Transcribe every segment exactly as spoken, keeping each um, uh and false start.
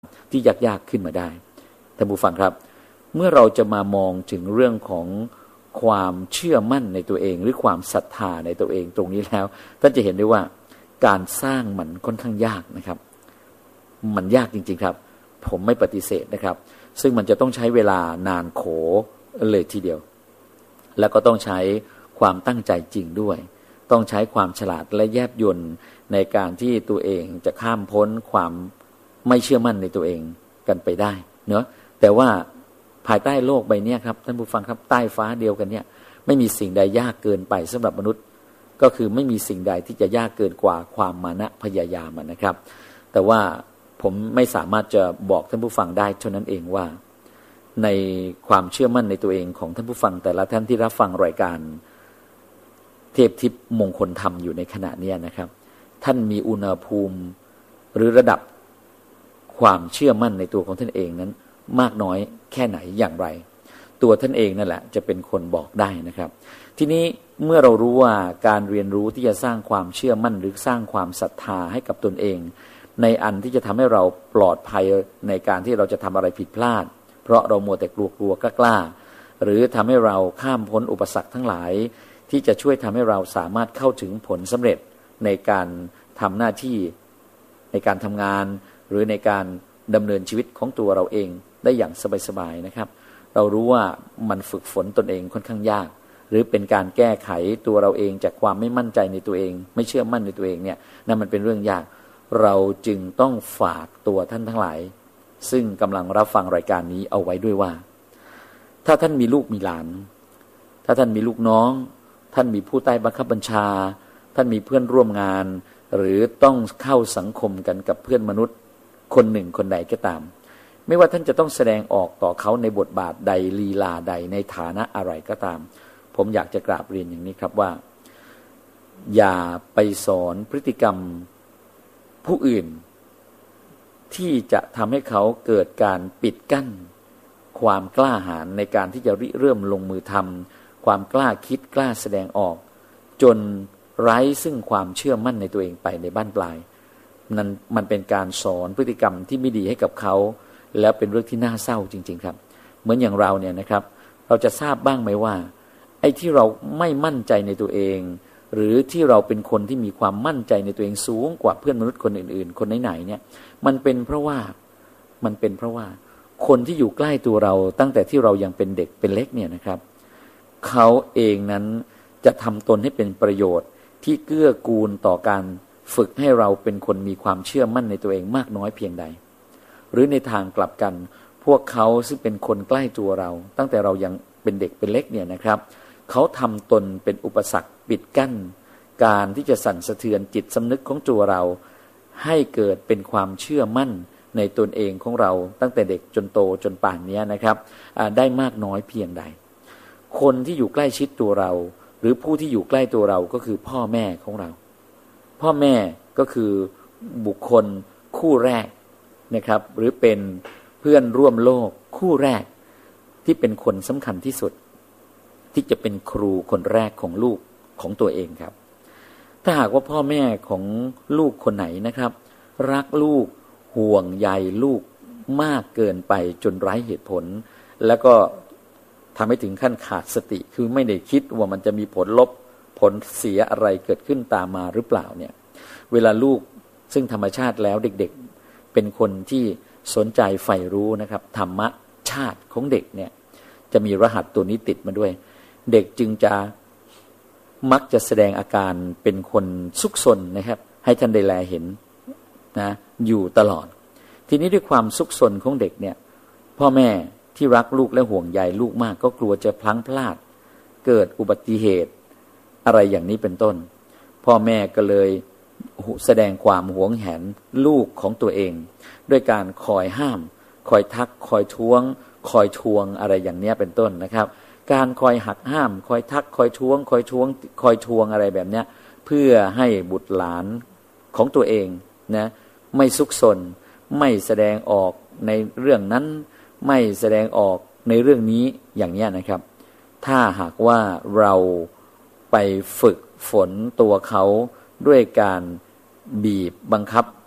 ที่ยากๆขึ้นมาได้ท่านผู้ฟังครับเมื่อเราจะมามองถึงเรื่องของความเชื่อมั่นในตัวเองหรือความศรัทธาในตัวเองตรงนี้แล้วท่านจะเห็นได้ว่าการสร้างมันค่อนข้างยากนะครับมันยากจริงๆครับผมไม่ปฏิเสธนะครับซึ่งมันจะต้องใช้เวลานานโขเลยทีเดียวแล้วก็ต้องใช้ความตั้งใจจริงด้วยต้องใช้ความฉลาดและแยบยลในการที่ตัวเองจะข้ามพ้นความไม่เชื่อมั่นในตัวเองกันไปได้เนอะแต่ว่าภายใต้โลกใบนี้ครับท่านผู้ฟังครับใต้ฟ้าเดียวกันเนี่ยไม่มีสิ่งใดยากเกินไปสำหรับมนุษย์ก็คือไม่มีสิ่งใดที่จะยากเกินกว่าความมานะพยายามนะครับแต่ว่าผมไม่สามารถจะบอกท่านผู้ฟังได้เท่านั้นเองว่าในความเชื่อมั่นในตัวเองของท่านผู้ฟังแต่ละท่านที่รับฟังรายการเทพทิพย์มงคลธรรมอยู่ในขณะนี้นะครับท่านมีอุณหภูมิหรือระดับความเชื่อมั่นในตัวของท่านเองนั้นมากน้อยแค่ไหนอย่างไรตัวท่านเองนั่นแหละจะเป็นคนบอกได้นะครับทีนี้เมื่อเรารู้ว่าการเรียนรู้ที่จะสร้างความเชื่อมั่นหรือสร้างความศรัทธาให้กับตนเองในอันที่จะทำให้เราปลอดภัยในการที่เราจะทำอะไรผิดพลาดเพราะเรามัวแต่กลัวกลัวกล้าหรือทำให้เราข้ามพ้นอุปสรรคทั้งหลายที่จะช่วยทำให้เราสามารถเข้าถึงผลสำเร็จในการทำหน้าที่ในการทำงานหรือในการดำเนินชีวิตของตัวเราเองได้อย่างสบายๆนะครับเรารู้ว่ามันฝึกฝนตนเองค่อนข้างยากหรือเป็นการแก้ไขตัวเราเองจากความไม่มั่นใจในตัวเองไม่เชื่อมั่นในตัวเองเนี่ยนั่นมันเป็นเรื่องยากเราจึงต้องฝากตัวท่านทั้งหลายซึ่งกำลังรับฟังรายการนี้เอาไว้ด้วยว่าถ้าท่านมีลูกมีหลานถ้าท่านมีลูกน้องท่านมีผู้ใต้บังคับบัญชาท่านมีเพื่อนร่วมงานหรือต้องเข้าสังคมกันกับเพื่อนมนุษย์คนหนึ่งคนใดก็ตามไม่ว่าท่านจะต้องแสดงออกต่อเขาในบทบาทใดลีลาใดในฐานะอะไรก็ตามผมอยากจะกราบเรียนอย่างนี้ครับว่าอย่าไปสอนพฤติกรรมผู้อื่นที่จะทำให้เขาเกิดการปิดกั้นความกล้าหาญในการที่จะริเริ่มลงมือทำความกล้าคิดกล้าแสดงออกจนไร้ซึ่งความเชื่อมั่นในตัวเองไปในบ้านปลายนั้นมันเป็นการสอนพฤติกรรมที่ไม่ดีให้กับเขาแล้วเป็นเรื่องที่น่าเศร้าจริงๆครับเหมือนอย่างเราเนี่ยนะครับเราจะทราบบ้างไหมว่าไอ้ที่เราไม่มั่นใจในตัวเองหรือที่เราเป็นคนที่มีความมั่นใจในตัวเองสูงกว่าเพื่อนมนุษย์คนอื่นๆคนไหนๆเนี่ยมันเป็นเพราะว่ามันเป็นเพราะว่าคนที่อยู่ใกล้ตัวเราตั้งแต่ที่เรายังเป็นเด็กเป็นเล็กเนี่ยนะครับเขาเองนั้นจะทำตนให้เป็นประโยชน์ที่เกื้อกูลต่อการฝึกให้เราเป็นคนมีความเชื่อมั่นในตัวเองมากน้อยเพียงใดหรือในทางกลับกันพวกเขาซึ่งเป็นคนใกล้ตัวเราตั้งแต่เรายังเป็นเด็กเป็นเล็กเนี่ยนะครับเขาทำตนเป็นอุปสรรคปิดกั้นการที่จะสั่นสะเทือนจิตสำนึกของตัวเราให้เกิดเป็นความเชื่อมั่นในตนเองของเราตั้งแต่เด็กจนโตจนป่านนี้นะครับได้มากน้อยเพียงใดคนที่อยู่ใกล้ชิดตัวเราหรือผู้ที่อยู่ใกล้ตัวเราก็คือพ่อแม่ของเราพ่อแม่ก็คือบุคคลคู่แรกนะครับหรือเป็นเพื่อนร่วมโลกคู่แรกที่เป็นคนสำคัญที่สุดที่จะเป็นครูคนแรกของลูกของตัวเองครับถ้าหากว่าพ่อแม่ของลูกคนไหนนะครับรักลูกห่วงใยลูกมากเกินไปจนไร้เหตุผลแล้วก็ทำให้ถึงขั้นขาดสติคือไม่ได้คิดว่ามันจะมีผลลบผลเสียอะไรเกิดขึ้นตามมาหรือเปล่าเนี่ยเวลาลูกซึ่งธรรมชาติแล้วเด็กๆเป็นคนที่สนใจใฝ่รู้นะครับธรรมชาติของเด็กเนี่ยจะมีรหัสตัวนี้ติดมาด้วยเด็กจึงจะมักจะแสดงอาการเป็นคนซุกซนนะครับให้ท่านได้แลเห็นนะอยู่ตลอดทีนี้ด้วยความซุกซนของเด็กเนี่ยพ่อแม่ที่รักลูกและห่วงใยลูกมากก็กลัวจะพลั้งพลาดเกิดอุบัติเหตุอะไรอย่างนี้เป็นต้นพ่อแม่ก็เลยแสดงความหวงแหนลูกของตัวเองด้วยการคอยห้ามคอยทักคอยท้วงคอยทวงอะไรอย่างนี้เป็นต้นนะครับการคอยหักห้ามคอยทักคอยท้วงคอยท้วงคอยทวงอะไรแบบนี้เพื่อให้บุตรหลานของตัวเองนะไม่ซุกซนไม่แสดงออกในเรื่องนั้นไม่แสดงออกในเรื่องนี้อย่างนี้นะครับถ้าหากว่าเราไปฝึกฝนตัวเขาด้วยการบีบบังคับ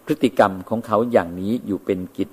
พฤติกรรมของเขาอย่างนี้อยู่เป็นกิจ